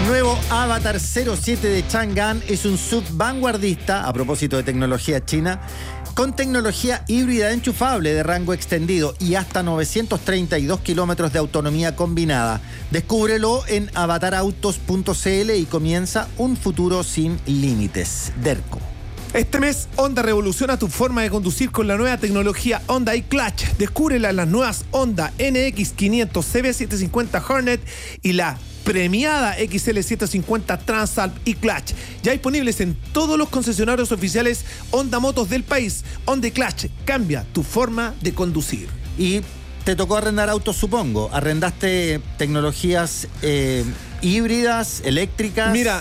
nuevo Avatar 07 de Chang'an es un SUV vanguardista, a propósito de tecnología china, con tecnología híbrida enchufable de rango extendido y hasta 932 kilómetros de autonomía combinada. Descúbrelo en avatarautos.cl y comienza un futuro sin límites. Derco. Este mes, Honda revoluciona tu forma de conducir con la nueva tecnología Honda iClutch. Descúbrela en las nuevas Honda NX500 CB750 Hornet y la premiada XL750 Transalp iClutch. Ya disponibles en todos los concesionarios oficiales Honda Motos del país. Honda iClutch cambia tu forma de conducir. Y te tocó arrendar autos, supongo. ¿Arrendaste tecnologías híbridas, eléctricas? Mira,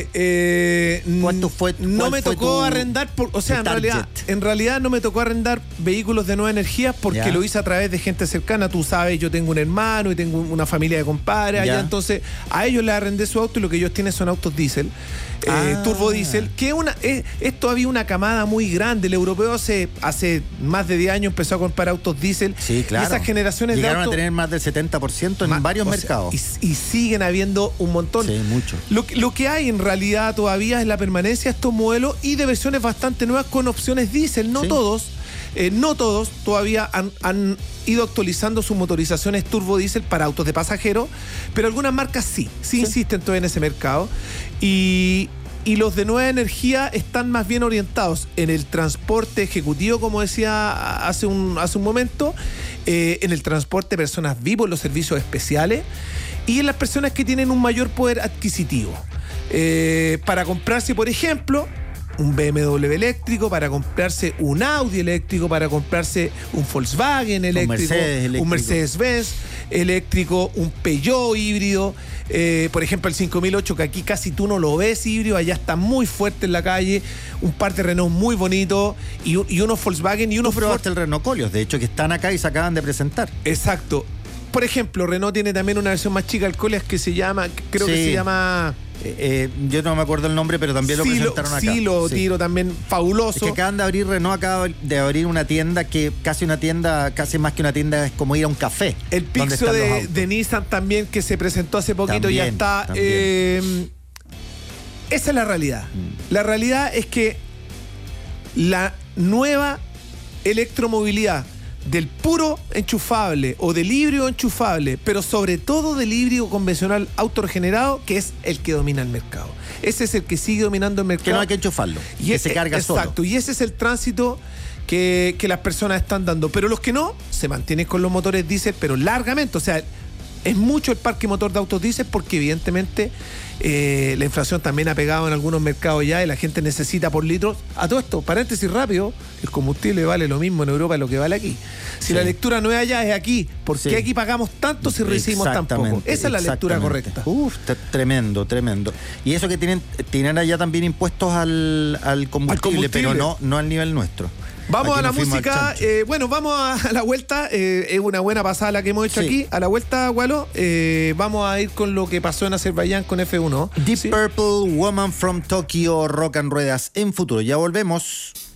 ¿cuánto fue? No me tocó arrendar, en realidad no me tocó arrendar vehículos de nueva energía porque lo hice a través de gente cercana. Tú sabes, yo tengo un hermano y tengo una familia de compadres allá, entonces a ellos les arrendé su auto y lo que ellos tienen son autos diésel, turbo diésel, que es todavía una camada muy grande. El europeo hace más de 10 años empezó a comprar autos diésel. Sí, claro. Y esas generaciones llegaron de autos a tener más del 70% en varios mercados. Y siguen habiendo un montón. Sí, mucho. Lo que hay en realidad todavía es la permanencia de estos modelos y de versiones bastante nuevas con opciones diésel. No todos todavía han ido actualizando sus motorizaciones turbo diésel para autos de pasajeros, pero algunas marcas sí insisten todavía en ese mercado. Y los de nueva energía están más bien orientados en el transporte ejecutivo, como decía hace un momento, en el transporte de personas vivos, los servicios especiales, y en las personas que tienen un mayor poder adquisitivo. Para comprarse, por ejemplo, un BMW eléctrico, para comprarse un Audi eléctrico, para comprarse un Volkswagen eléctrico, un Mercedes-Benz eléctrico, un Peugeot híbrido, por ejemplo el 5008, que aquí casi tú no lo ves híbrido, allá está muy fuerte en la calle, un par de Renault muy bonito y unos Volkswagen y unos Ford. Probaste el Renault Koleos, de hecho, que están acá y se acaban de presentar. Exacto. Por ejemplo, Renault tiene también una versión más chica del Koleos que se llama, que se llama... yo no me acuerdo el nombre, pero también lo presentaron acá. Tiro también fabuloso. Es que acaban de abrir, Renault acaba de abrir una tienda que casi más que una tienda, es como ir a un café. El Pixo de Nissan también, que se presentó hace poquito, también, ya está. Esa es la realidad. La realidad es que la nueva electromovilidad del puro enchufable o del híbrido enchufable, pero sobre todo del híbrido convencional autorregenerado, que es el que domina el mercado. Ese es el que sigue dominando el mercado. Que no hay que enchufarlo, que se carga solo. Exacto, y ese es el tránsito que las personas están dando. Pero los que no, se mantienen con los motores diésel, pero largamente. O sea, es mucho el parque motor de autos diésel porque evidentemente la inflación también ha pegado en algunos mercados ya y la gente necesita por litros. A todo esto, paréntesis rápido, el combustible vale lo mismo en Europa de lo que vale aquí. Si la lectura no es allá, es aquí. ¿Por qué aquí pagamos tanto si recibimos tan poco? Esa es la lectura correcta. Tremendo. Y eso que tienen allá también impuestos al combustible, pero no al nivel nuestro. Vamos a la música, vamos a la vuelta, es una buena pasada la que hemos hecho aquí. A la vuelta, Gualo, vamos a ir con lo que pasó en Azerbaiyán con F1. Deep Purple, Woman from Tokyo, Rock and Ruedas en Futuro. Ya volvemos.